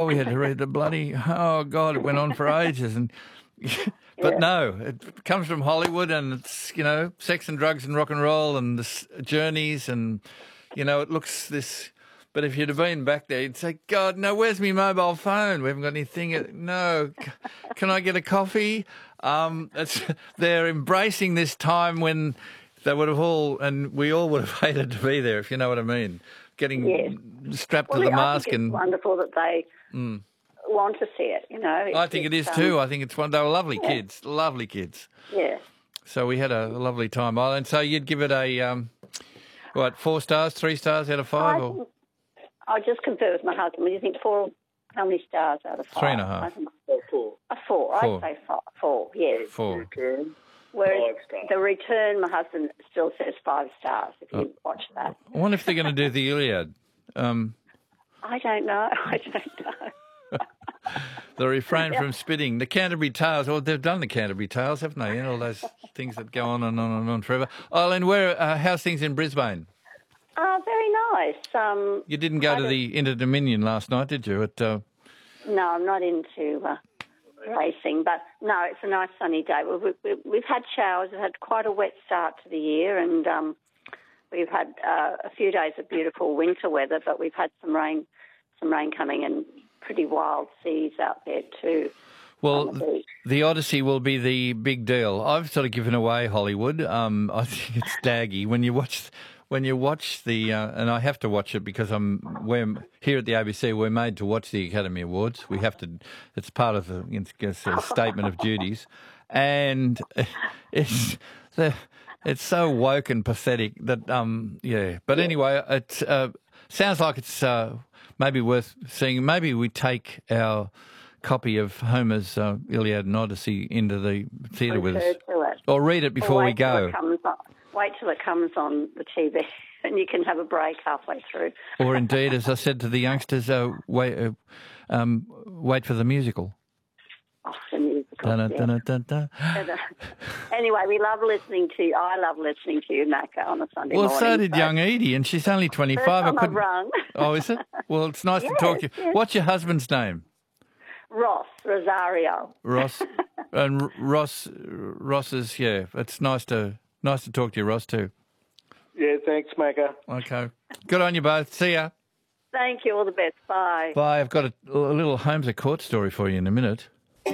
Oh, we had to read the bloody... Oh, God, it went on for ages. And But no, it comes from Hollywood, and it's, sex and drugs and rock and roll and the journeys, and, it looks this... But if you'd have been back there, you'd say, God, no, where's my mobile phone? We haven't got anything. No, can I get a coffee? They're embracing this time when they would have and we all would have hated to be there, if you know what I mean. Getting strapped to the mask. I think it's wonderful that they want to see it, I think it is too. I think it's one. They were lovely kids, lovely kids. Yeah. So we had a lovely time. And so you'd give it a, 4 stars, 3 stars out of 5? I'll just confer with my husband. What do you think? 4? How many stars out of 5? 3.5. 4. A 4. I'd say 4. Yes. 4. Return. Whereas 5 stars. The Return, my husband still says 5 stars. If you watch that. I wonder if they're going to do the Iliad. I don't know. The refrain from spitting. The Canterbury Tales. Well, they've done the Canterbury Tales, haven't they? All those things that go on and on and on forever. Oh, and how's things in Brisbane? Very nice. You didn't go to the Inter-Dominion last night, did you? No, I'm not into racing, but no, it's a nice sunny day. We've had showers. We've had quite a wet start to the year, and we've had a few days of beautiful winter weather, but we've had some rain coming, and pretty wild seas out there too. Well, the Odyssey will be the big deal. I've sort of given away Hollywood. I think it's daggy when you watch the, and I have to watch it because we're here at the ABC. We're made to watch the Academy Awards. We have to. It's part of the statement of duties, and it's so woke and pathetic that But anyway, it sounds like it's maybe worth seeing. Maybe we take our copy of Homer's Iliad and Odyssey into the theatre with us, or read it before we go. Wait till it comes on the TV, and you can have a break halfway through. Or indeed, as I said to the youngsters, wait for the musical. Oh, the musical. Dun, dun, dun, dun, dun. Anyway, we love listening to you. I love listening to you, Macca, on a Sunday morning. Well, so did young Edie, and she's only 25. I've rung. Oh, is it? Well, it's nice to talk to you. Yes. What's your husband's name? Rosario. Ross. And Ross is, it's nice to talk to you, Ross, too. Yeah, thanks, Macca. Okay. Good on you both. See ya. Thank you. All the best. Bye. Bye. I've got a little Holmes at Court story for you in a minute.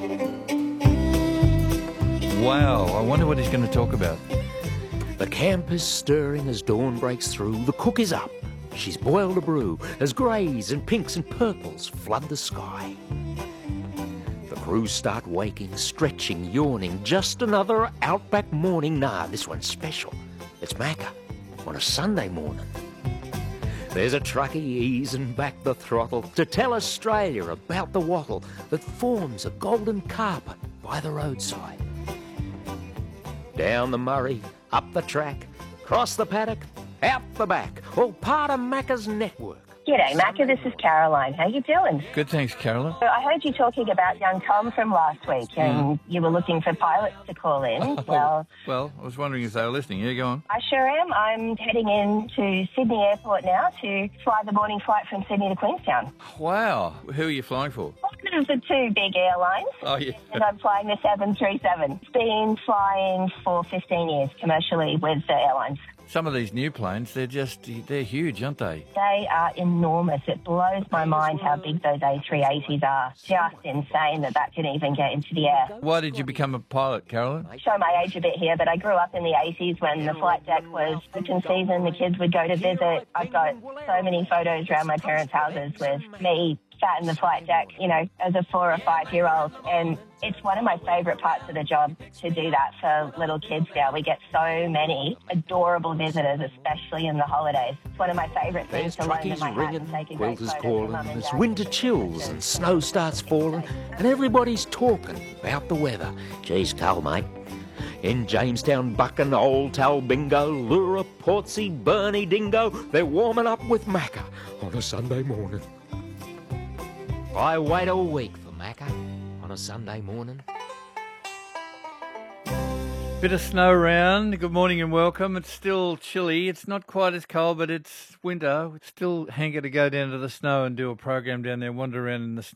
Wow. I wonder what he's going to talk about. The camp is stirring as dawn breaks through. The cook is up. She's boiled a brew as greys and pinks and purples flood the sky. The crew start waking, stretching, yawning. Just another outback morning. Nah, this one's special. It's Macca on a Sunday morning. There's a truckie easing back the throttle to tell Australia about the wattle that forms a golden carpet by the roadside. Down the Murray, up the track, across the paddock, out the back, all part of Macca's network. G'day, Macca. This is Caroline. How you doing? Good, thanks, Caroline. So I heard you talking about young Tom from last week, and you were looking for pilots to call in. Well, I was wondering if they were listening. Yeah, go on. I sure am. I'm heading into Sydney Airport now to fly the morning flight from Sydney to Queenstown. Wow. Who are you flying for? One of the 2 big airlines. Oh, yeah. And I'm flying the 737. It's been flying for 15 years commercially with the airlines. Some of these new planes, they're huge, aren't they? They are enormous. It blows my mind how big those A380s are. Just insane that can even get into the air. Why did you become a pilot, Caroline? Show my age a bit here, but I grew up in the 80s when the flight deck was open season. The kids would go to visit. I've got so many photos around my parents' houses with me sat in the flight deck, as a 4 or 5-year-old. And it's one of my favourite parts of the job to do that for little kids now. We get so many adorable visitors, especially in the holidays. It's one of my favourite things to learn in my hat and take a great Quilters photo calling, for Mum and there's Dad. winter chills and snow starts falling, and everybody's talking about the weather. Geez, cold, mate. In Jamestown, Buchan, Old Talbingo, Lura, Portsea, Burnie, Dingo, they're warming up with Macca on a Sunday morning. I wait a week for Macca on a Sunday morning. Bit of snow around. Good morning and welcome. It's still chilly. It's not quite as cold, but it's winter. It's still hanker to go down to the snow and do a program down there, wander around in the snow.